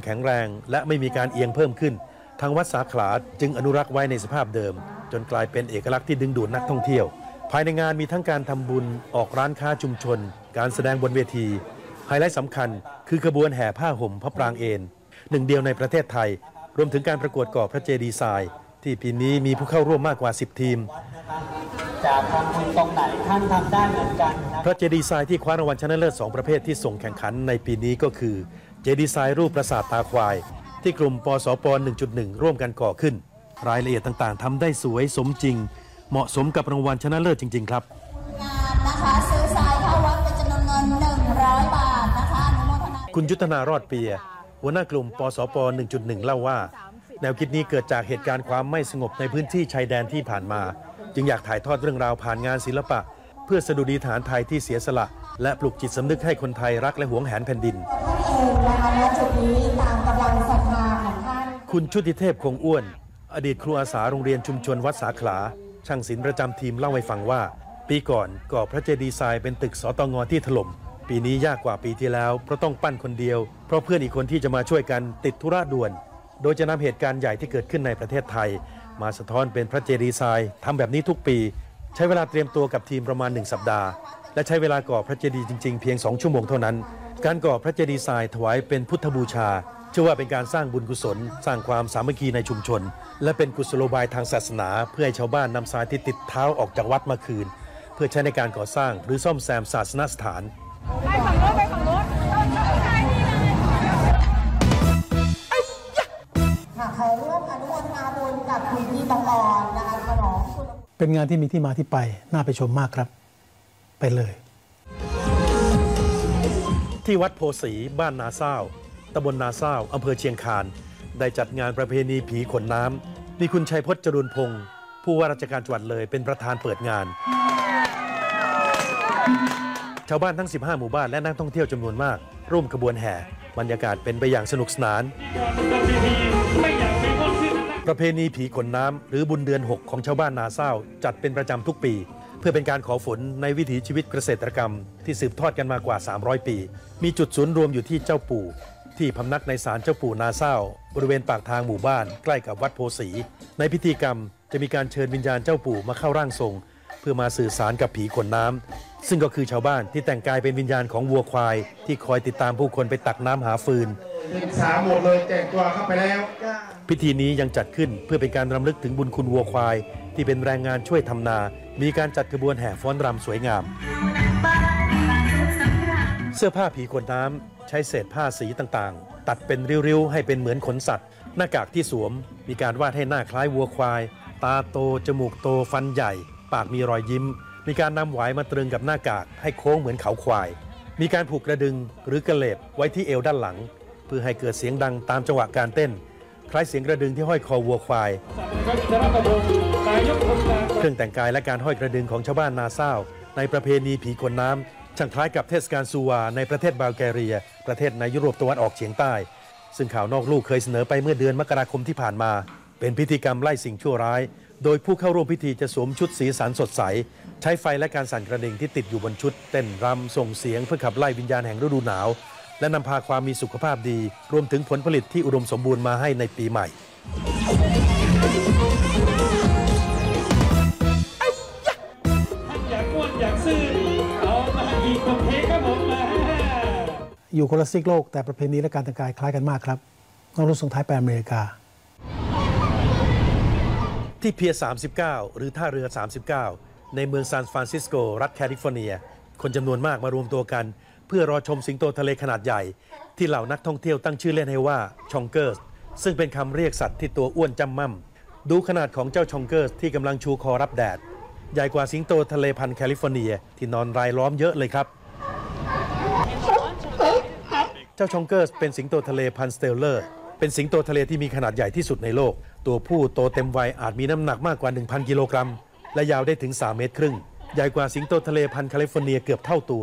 แข็งแรงและไม่มีการเอียงเพิ่มขึ้นทางวัดสาขลาจึงอนุรักษ์ไว้ในสภาพเดิมจนกลายเป็นเอกลักษณ์ที่ดึงดูดนักท่องเที่ยวภายในงานมีทั้งการทำบุญออกร้านค้าชุมชนการแสดงบนเวทีไฮไลท์สำคัญคือขบวนแห่ผ้าห่มพระปรางเอนหนึ่งเดียวในประเทศไทยรวมถึงการประกวดก่อพระเจดีย์ทรายที่ปีนี้มีผู้เข้าร่วมมากกว่า10ทีมจะทำบุญตรงไหนท่านทำได้เหมือนกันพระเจดีย์ทรายที่คว้ารางวัลชนะเลิศ2ประเภทที่ส่งแข่งขันในปีนี้ก็คือเจดีย์ทรายรูปปราสาทตาควายที่กลุ่มปสป 1.1 ร่วมกันก่อขึ้นรายละเอียดต่างๆทำได้สวยสมจริงเหมาะสมกับรางวัลชนะเลิศจริงๆครับงานนะคะซื้อทรายเข้าวัดเป็นจำนวนเงิน100 บาทนะคะอนุโมทนาคุณยุทธนารอดเปียหัวหน้ากลุ่มปสป 1.1 เล่าว่าแนวคิดนี้เกิดจากเหตุการณ์ความไม่สงบในพื้นที่ชายแดนที่ผ่านมาจึงอยากถ่ายทอดเรื่องราวผ่านงานศิลปะเพื่อสดุดีฐานไทยที่เสียสละและปลุกจิตสำนึกให้คนไทยรักและหวงแหนแผ่นดินคุณชุติเทพคงอ้วนอดีตครูอาสาโรงเรียนชุมชนวัดสาขลาช่างศิลป์ประจำทีมเล่าให้ฟังว่าปีก่อนก่อพระเจดีย์ทรายเป็นตึกสตง.ที่ถล่มปีนี้ยากกว่าปีที่แล้วเพราะต้องปั้นคนเดียวเพราะเพื่อนอีกคนที่จะมาช่วยกันติดธุระด่วนโดยจะนำเหตุการณ์ใหญ่ที่เกิดขึ้นในประเทศไทยมาสะท้อนเป็นพระเจดีย์ทรายทำแบบนี้ทุกปีใช้เวลาเตรียมตัวกับทีมประมาณ1 สัปดาห์และใช้เวลาก่อพระเจดีย์จริงๆเพียง2 ชั่วโมงเท่านั้นการก่อพระเจดีย์ทรายถวายเป็นพุทธบูชาเชื่อว่าเป็นการสร้างบุญกุศลสร้างความสามัคคีในชุมชนและเป็นกุศโลบายทางศาสนาเพื่อให้ชาวบ้านนำทรายที่ติดเท้าออกจากวัดมาคืนเพื่อใช้ในการก่อสร้างหรือซ่อมแซมศาสนสถานไปฝั่งโน้นไปฝั่งโน้นขอร่วมอนุโมทนาบุญกับคุณพี่บางอ่อนนะคะขนมเป็นงานที่มีที่มาที่ไปน่าไปชมมากครับไปเลยที่วัดโพสีบ้านนาซ่าวตำบลนาซ่าวอำเภอเชียงคานได้จัดงานประเพณีผีขนน้ำมีคุณชัยพจน์จรูนพงศ์ผู้ว่าราชการจังหวัดเลยเป็นประธานเปิดงานชาวบ้านทั้ง15หมู่บ้านและนักท่องเที่ยวจำนวนมากร่วมขบวนแห่บรรยากาศเป็นไปอย่างสนุกสนานประเพณีผีขนน้ำหรือบุญเดือน6ของชาวบ้านนาซ่าวจัดเป็นประจำทุกปีเพื่อเป็นการขอฝนในวิถีชีวิตเกษตรกรรมที่สืบทอดกันมากว่า300 ปีมีจุดศูนย์รวมอยู่ที่เจ้าปู่ที่พำนักในศาลเจ้าปู่นาซ่าวบริเวณปากทางหมู่บ้านใกล้กับวัดโพสีในพิธีกรรมจะมีการเชิญวิญญาณเจ้าปู่มาเข้าร่างทรงเพื่อมาสื่อสารกับผีขนน้ำซึ่งก็คือชาวบ้านที่แต่งกายเป็นวิญญาณของวัวควายที่คอยติดตามผู้คนไปตักน้ำหาฟืน 13หมดเลยแต่งตัวเข้าไปแล้วพิธีนี้ยังจัดขึ้นเพื่อเป็นการรำลึกถึงบุญคุณวัวควายที่เป็นแรงงานช่วยทำนามีการจัดขบวนแห่ฟ้อนรำสวยงามเสื้อผ้าผีขนน้ำใช้เศษผ้าสีต่างๆตัดเป็นริ้วๆให้เป็นเหมือนขนสัตว์หน้ากากที่สวมมีการวาดให้หน้าคล้ายวัวควายตาโตจมูกโตฟันใหญ่ปากมีรอยยิ้มมีการนำหวายมาตรึงกับหน้ากากให้โค้งเหมือนเขาควายมีการผูกกระดึงหรือกระเหลบไว้ที่เอวด้านหลังเพื่อให้เกิดเสียงดังตามจังหวะการเต้นคล้ายเสียงกระดึงที่ห้อยคอวัวควายเครื่องแต่งกายและการห้อยกระดึงของชาวบ้านนาซ่าวในประเพณีผีขนน้ำช่างคล้ายกับเทศกาลซูวาในประเทศบัลแกเรียประเทศในยุโรปตะวันออกเฉียงใต้ซึ่งข่าวนอกลู่เคยเสนอไปเมื่อเดือนมกราคมที่ผ่านมาเป็นพิธีกรรมไล่สิ่งชั่วร้ายโดยผู้เข้าร่วมพิธีจะสวมชุดสีสันสดใสใช้ไฟและการสั่นกระดิ่งที่ติดอยู่บนชุดเต้นรำส่งเสียงเพื่อขับไล่วิญญาณแห่งฤดูหนาวและนำพาความมีสุขภาพดีรวมถึงผลผลิตที่อุดมสมบูรณ์มาให้ในปีใหม่อยู่คนละซีกโลกแต่ประเพณีและการแต่งกายคล้ายกันมากครับน้องรุ่นส่งท้ายไปอเมริกาที่เพียร์ 39 หรือท่าเรือ 39 ในเมืองซานฟรานซิสโกรัฐแคลิฟอร์เนียคนจำนวนมากมารวมตัวกันเพื่อรอชมสิงโตทะเลขนาดใหญ่ที่เหล่านักท่องเที่ยวตั้งชื่อเล่นให้ว่าชองเกอร์สซึ่งเป็นคำเรียกสัตว์ที่ตัวอ้วนจำม่ำดูขนาดของเจ้าชองเกอร์สที่กำลังชูคอรับแดดใหญ่กว่าสิงโตทะเลพันธุ์แคลิฟอร์เนียที่นอนรายล้อมเยอะเลยครับเจ้าชองเกอร์สเป็นสิงโตทะเลพันธุ์สเตลเลอร์เป็นสิงโตทะเลที่มีขนาดใหญ่ที่สุดในโลกตัวผู้โตเต็มวัยอาจมีน้ำหนักมากกว่า 1,000 กิโลกรัมและยาวได้ถึง3 เมตรครึ่งใหญ่กว่าสิงโตทะเลพันธุ์แคลิฟอร์เนียเกือบเท่าตัว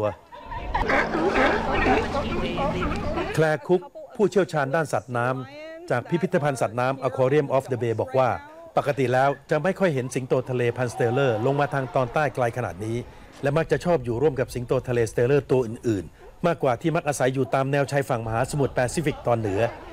แคลร์คุกผู้เชี่ยวชาญด้านสัตว์น้ำจากพิพิธภัณฑ์สัตว์น้ำ Aquarium of the Bay บอกว่าปกติแล้วจะไม่ค่อยเห็นสิงโตทะเลพันธุ์สเตลเลอร์ลงมาทางตอนใต้ไกลขนาดนี้และมักจะชอบอยู่ร่วมกับสิงโตทะเลสเตลเลอร์ตัวอื่นๆมากกว่าที่มักอาศัยอยู่ตามแนวชายฝั่งมหาสมุทรแปซิฟิกตอนเหนือ